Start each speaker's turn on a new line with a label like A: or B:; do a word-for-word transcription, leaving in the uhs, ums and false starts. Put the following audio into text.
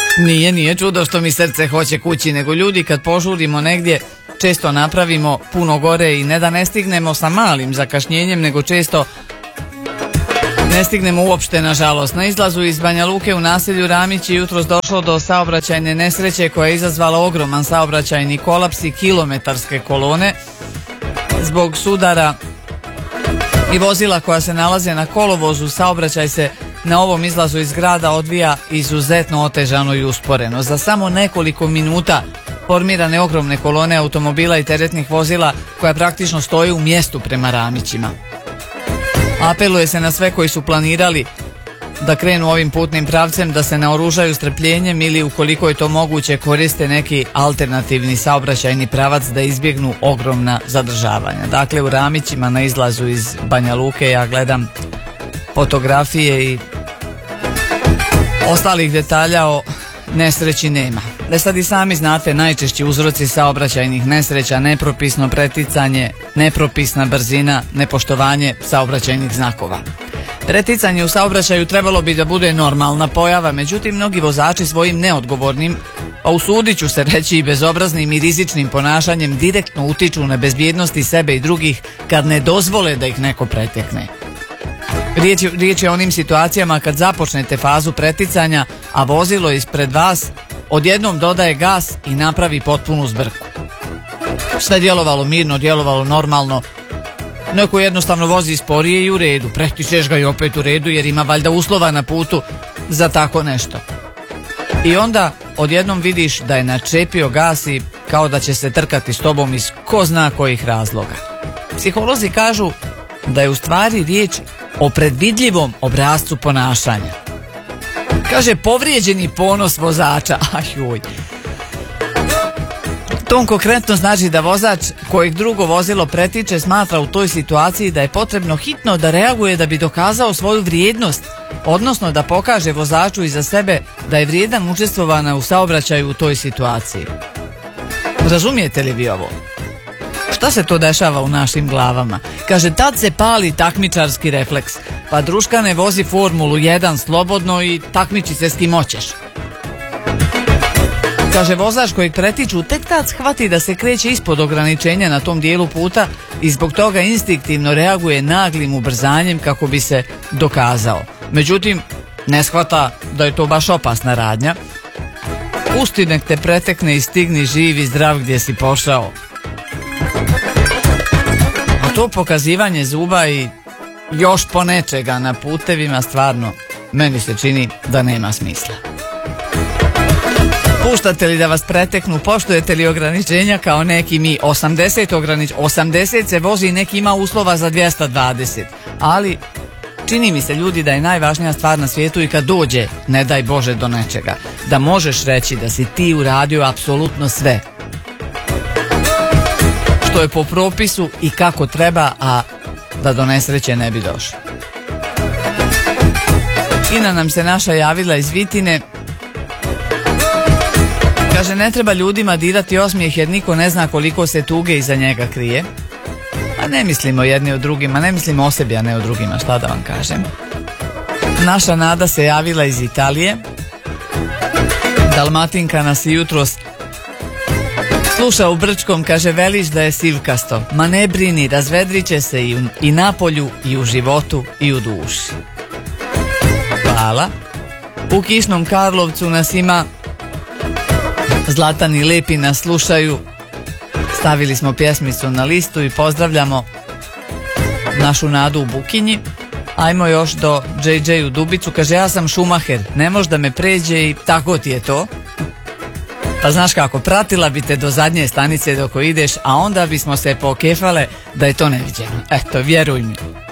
A: Nije, nije čudo što mi srce hoće kući, nego ljudi kad požurimo negdje često napravimo puno gore i ne da ne stignemo sa malim zakašnjenjem, nego često ne stignemo uopšte, nažalost. Na izlazu iz Banja Luke u naselju Ramić je jutros došlo do saobraćajne nesreće koja je izazvala ogroman saobraćajni kolaps i kilometarske kolone zbog sudara i vozila koja se nalaze na kolovozu. Saobraćaj se na ovom izlazu iz grada odvija izuzetno otežano i usporeno. Za samo nekoliko minuta formirane ogromne kolone automobila i teretnih vozila koja praktično stoje u mjestu prema Ramićima. Apeluje se na sve koji su planirali da krenu ovim putnim pravcem da se naoružaju strpljenjem ili ukoliko je to moguće koriste neki alternativni saobraćajni pravac da izbjegnu ogromna zadržavanja. Dakle, u Ramićima na izlazu iz Banja Luke ja gledam fotografije i ostalih detalja o nesreći nema. Da sad i sami znate, najčešći uzroci saobraćajnih nesreća: nepropisno preticanje, nepropisna brzina, nepoštovanje saobraćajnih znakova. Preticanje u saobraćaju trebalo bi da bude normalna pojava, međutim mnogi vozači svojim neodgovornim, a usudit ću se reći i bezobraznim i rizičnim ponašanjem direktno utiču na bezbjednosti sebe i drugih kad ne dozvole da ih neko pretekne. Riječ je, riječ je o onim situacijama kad započnete fazu preticanja, a vozilo ispred vas odjednom dodaje gas i napravi potpunu zbrku. Sve djelovalo mirno, djelovalo normalno. Neko jednostavno vozi sporije i u redu, pretičeš ga i opet u redu jer ima valjda uslova na putu za tako nešto. I onda odjednom vidiš da je načepio gas i kao da će se trkati s tobom iz ko zna kojih razloga. Psiholozi kažu da je u stvari riječ o predvidljivom obrascu ponašanja. Kaže, povrijeđeni ponos vozača. Ajuj. To konkretno znači da vozač kojeg drugo vozilo pretiče smatra u toj situaciji da je potrebno hitno da reaguje da bi dokazao svoju vrijednost, odnosno da pokaže vozaču iza sebe da je vrijedan učestvovana u saobraćaju u toj situaciji. Razumijete li vi ovo? Šta se to dešava u našim glavama? Kaže, tad se pali takmičarski refleks, pa druškane vozi Formulu jedan slobodno i takmiči se s kim hoćeš. Kaže, vozač kojeg pretiču tek tad shvati da se kreće ispod ograničenja na tom dijelu puta i zbog toga instinktivno reaguje naglim ubrzanjem kako bi se dokazao. Međutim, ne shvata da je to baš opasna radnja. Pusti nek te pretekne i stigni živ i zdrav gdje si pošao. A to pokazivanje zuba i još ponečega na putevima stvarno meni se čini da nema smisla. Puštate li da vas preteknu, poštujete li ograničenja kao neki mi? osamdeset ogranič... osamdeset se vozi i neki ima uslova za dvjesto dvadeset, ali čini mi se, ljudi, da je najvažnija stvar na svijetu i kad dođe, ne daj Bože, do nečega, da možeš reći da si ti uradio apsolutno sve što je po propisu i kako treba, a da do nesreće ne bi došlo. Ina nam se naša javila iz Vitine. Kaže, ne treba ljudima dirati osmijeh jer niko ne zna koliko se tuge iza njega krije. A ne mislimo jedni o drugima, ne mislimo o sebi, a ne o drugima, šta da vam kažem. Naša Nada se javila iz Italije. Dalmatinka nas i jutros sluša u Brčkom, kaže, veliš da je sivkasto. Ma ne brini, razvedrit će se i, u, i na polju, i u životu, i u duši. Hvala. U Kišnom Karlovcu nas ima Zlatan i Lepi, nas slušaju. Stavili smo pjesmicu na listu i pozdravljamo našu Nadu u Bukinji. Ajmo još do džej džej u Dubicu. Kaže, ja sam Šumacher, ne možda me pređe i tako ti je to. Pa znaš kako, pratila bi te do zadnje stanice dok ideš, a onda bismo se pokefale da je to neviđeno. Eto, vjeruj mi.